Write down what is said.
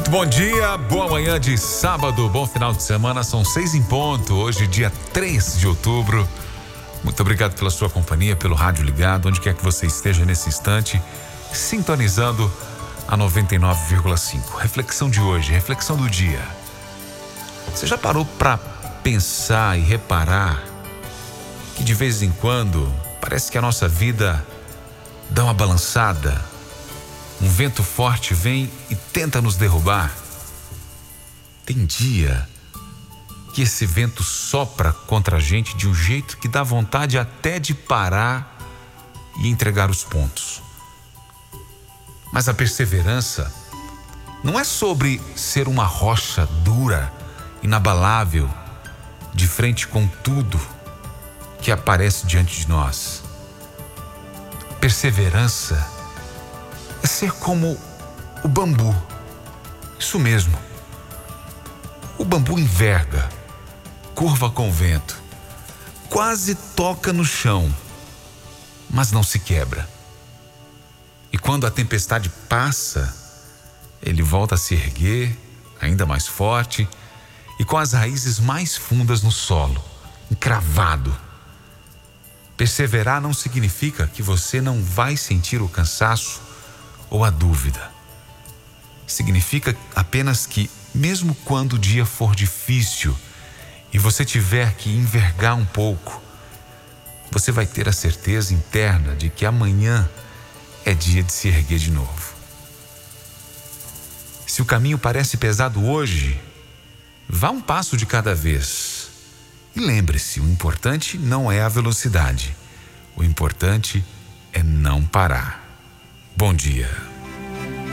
Muito bom dia, boa manhã de sábado, bom final de semana, são 6 em ponto, hoje dia 3 de outubro. Muito obrigado pela sua companhia, pelo rádio ligado, onde quer que você esteja nesse instante, sintonizando a 99,5. Reflexão de hoje, reflexão do dia. Você já parou para pensar e reparar que de vez em quando parece que a nossa vida dá uma balançada? Um vento forte vem e tenta nos derrubar. Tem dia que esse vento sopra contra a gente de um jeito que dá vontade até de parar e entregar os pontos. Mas a perseverança não é sobre ser uma rocha dura, inabalável, de frente com tudo que aparece diante de nós. Perseverança é ser como o bambu. Isso mesmo. O bambu enverga, curva com o vento, quase toca no chão, mas não se quebra. E quando a tempestade passa, ele volta a se erguer, ainda mais forte, e com as raízes mais fundas no solo, encravado. Perseverar não significa que você não vai sentir o cansaço ou a dúvida. Significa apenas que, mesmo quando o dia for difícil e você tiver que envergar um pouco, você vai ter a certeza interna de que amanhã é dia de se erguer de novo. Se o caminho parece pesado hoje, vá um passo de cada vez. E lembre-se, o importante não é a velocidade. O importante é não parar. Bom dia.